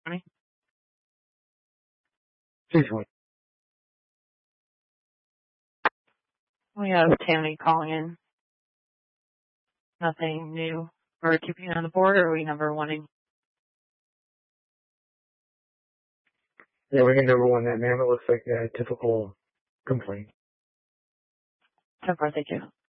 Honey? Please wait. We have Tammy calling in. Nothing new. We're keeping on the board, or are we number one? Yeah, we can number one that, ma'am. It looks like a typical complaint. So far, thank you.